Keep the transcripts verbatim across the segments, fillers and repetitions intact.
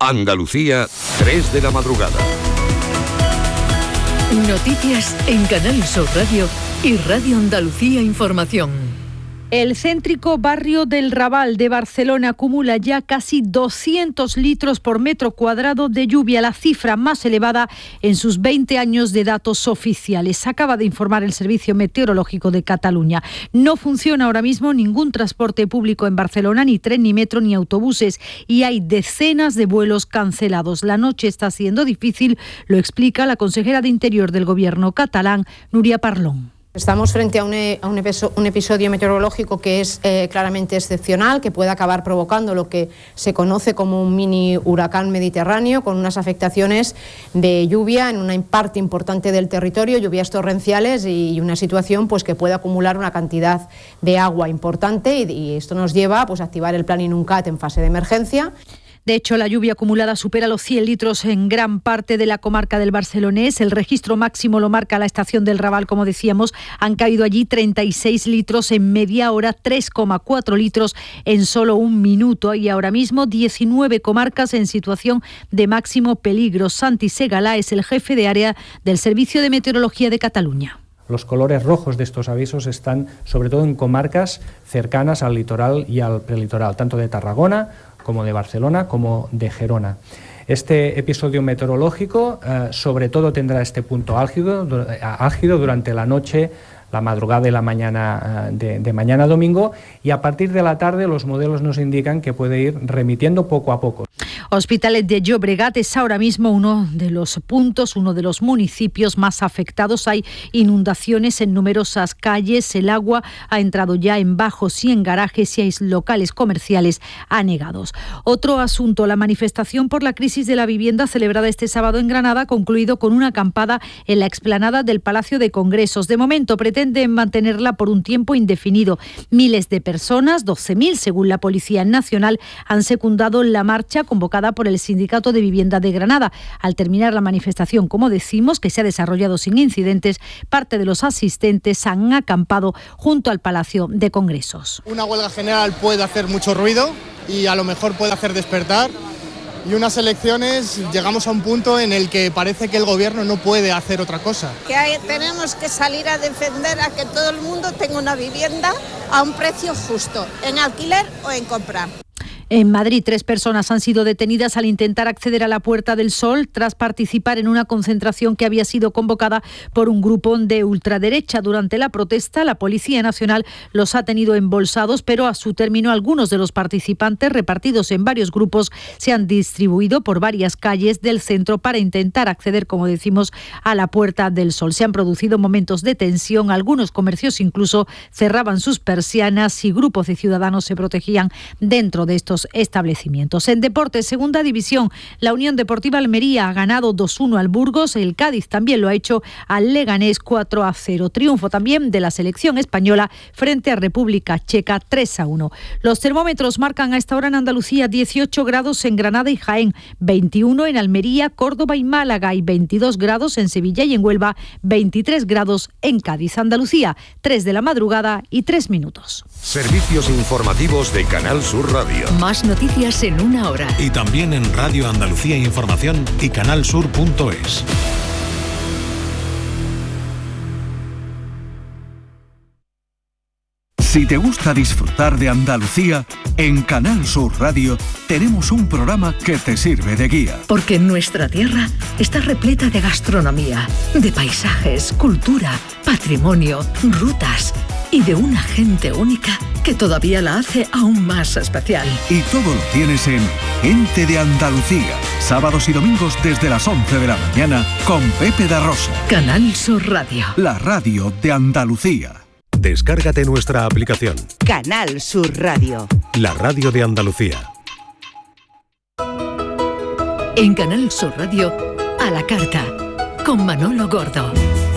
Andalucía, tres de la madrugada. Noticias en Canal Sur Radio y Radio Andalucía Información. El céntrico barrio del Raval de Barcelona acumula ya casi doscientos litros por metro cuadrado de lluvia, la cifra más elevada en sus veinte años de datos oficiales. Acaba de informar el Servicio Meteorológico de Cataluña. No funciona ahora mismo ningún transporte público en Barcelona, ni tren, ni metro, ni autobuses, y hay decenas de vuelos cancelados. La noche está siendo difícil, lo explica la consejera de Interior del Gobierno catalán, Núria Parlon. Estamos frente a un, a un, episodio, un episodio meteorológico que es eh, claramente excepcional, que puede acabar provocando lo que se conoce como un mini huracán mediterráneo, con unas afectaciones de lluvia en una parte importante del territorio, lluvias torrenciales y una situación pues, que puede acumular una cantidad de agua importante y, y esto nos lleva pues, a activar el plan Inuncat en fase de emergencia. De hecho, la lluvia acumulada supera los cien litros en gran parte de la comarca del Barcelonés. El registro máximo lo marca la estación del Raval, como decíamos. Han caído allí treinta y seis litros en media hora, tres coma cuatro litros en solo un minuto. Y ahora mismo diecinueve comarcas en situación de máximo peligro. Santi Segalá es el jefe de área del Servicio de Meteorología de Cataluña. Los colores rojos de estos avisos están sobre todo en comarcas cercanas al litoral y al prelitoral, tanto de Tarragona como de Barcelona, como de Gerona. Este episodio meteorológico eh, sobre todo tendrá este punto álgido, álgido durante la noche, la madrugada y la mañana de, de mañana domingo, y a partir de la tarde los modelos nos indican que puede ir remitiendo poco a poco. Hospitalet de Llobregat es ahora mismo uno de los puntos, uno de los municipios más afectados. Hay inundaciones en numerosas calles, el agua ha entrado ya en bajos y en garajes y hay locales comerciales anegados. Otro asunto, la manifestación por la crisis de la vivienda celebrada este sábado en Granada ha concluido con una acampada en la explanada del Palacio de Congresos. De momento pretenden mantenerla por un tiempo indefinido. Miles de personas, doce mil según la Policía Nacional, han secundado la marcha convocada por el Sindicato de Vivienda de Granada. Al terminar la manifestación, como decimos, que se ha desarrollado sin incidentes, parte de los asistentes han acampado junto al Palacio de Congresos. Una huelga general puede hacer mucho ruido y a lo mejor puede hacer despertar, y unas elecciones llegamos a un punto en el que parece que el gobierno no puede hacer otra cosa. Que hay, tenemos que salir a defender a que todo el mundo tenga una vivienda a un precio justo, en alquiler o en compra. En Madrid, tres personas han sido detenidas al intentar acceder a la Puerta del Sol tras participar en una concentración que había sido convocada por un grupo de ultraderecha. Durante la protesta, la Policía Nacional los ha tenido embolsados, pero a su término algunos de los participantes, repartidos en varios grupos, se han distribuido por varias calles del centro para intentar acceder, como decimos, a la Puerta del Sol. Se han producido momentos de tensión, algunos comercios incluso cerraban sus persianas y grupos de ciudadanos se protegían dentro de estos establecimientos. En deportes, segunda división, la Unión Deportiva Almería ha ganado dos uno al Burgos, el Cádiz también lo ha hecho al Leganés cuatro a cero. Triunfo también de la selección española frente a República Checa tres a uno. Los termómetros marcan a esta hora en Andalucía dieciocho grados en Granada y Jaén, veintiuno en Almería, Córdoba y Málaga y veintidós grados en Sevilla y en Huelva, veintitrés grados en Cádiz. Andalucía, tres de la madrugada y tres minutos. Servicios informativos de Canal Sur Radio. Más noticias en una hora. Y también en Radio Andalucía Información y canalsur punto es. Si te gusta disfrutar de Andalucía, en Canal Sur Radio tenemos un programa que te sirve de guía. Porque nuestra tierra está repleta de gastronomía, de paisajes, cultura, patrimonio, rutas y de una gente única que todavía la hace aún más especial. Y todo lo tienes en Gente de Andalucía, sábados y domingos desde las once de la mañana con Pepe da Rosa. Canal Sur Radio. La radio de Andalucía. Descárgate nuestra aplicación. Canal Sur Radio. La radio de Andalucía. En Canal Sur Radio, a la carta, con Manolo Gordo.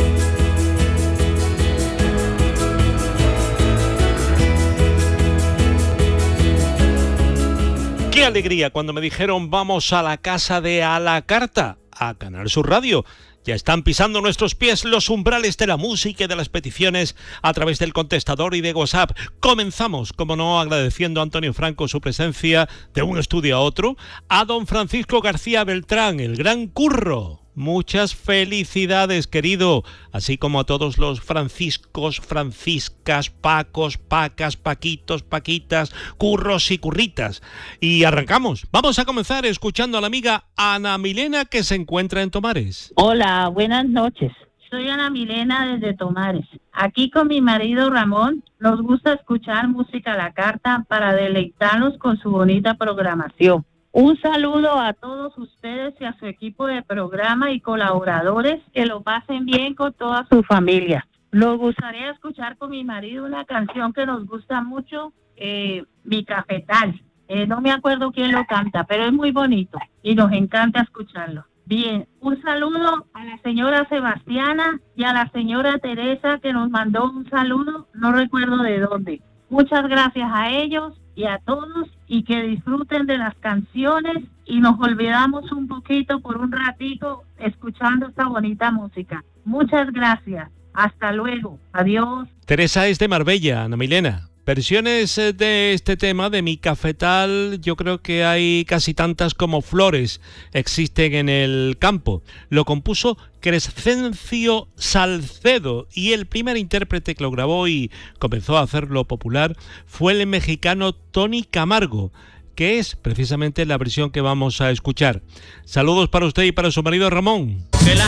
¡Qué alegría cuando me dijeron vamos a la casa de A la Carta, a Canal Sur Radio! Ya están pisando nuestros pies los umbrales de la música y de las peticiones a través del contestador y de WhatsApp. Comenzamos, como no, agradeciendo a Antonio Franco su presencia de un estudio a otro, a don Francisco García Beltrán, el gran Curro. Muchas felicidades, querido, así como a todos los franciscos, franciscas, pacos, pacas, paquitos, paquitas, curros y curritas. Y arrancamos. Vamos a comenzar escuchando a la amiga Ana Milena, que se encuentra en Tomares. Hola, buenas noches. Soy Ana Milena desde Tomares. Aquí con mi marido Ramón nos gusta escuchar música a la carta para deleitarnos con su bonita programación. Un saludo a todos ustedes y a su equipo de programa y colaboradores, que lo pasen bien con toda su familia. Nos gustaría escuchar con mi marido una canción que nos gusta mucho, eh, Mi Cafetal. Eh, no me acuerdo quién lo canta, pero es muy bonito y nos encanta escucharlo. Bien, un saludo a la señora Sebastiana y a la señora Teresa, que nos mandó un saludo, no recuerdo de dónde. Muchas gracias a ellos y a todos, y que disfruten de las canciones y nos olvidamos un poquito por un ratito escuchando esta bonita música. Muchas gracias. Hasta luego. Adiós. Teresa es de Marbella, Ana Milena. Versiones de este tema de Mi Cafetal, yo creo que hay casi tantas como flores existen en el campo. Lo compuso Crescencio Salcedo y el primer intérprete que lo grabó y comenzó a hacerlo popular fue el mexicano Tony Camargo, que es precisamente la versión que vamos a escuchar. Saludos para usted y para su marido Ramón.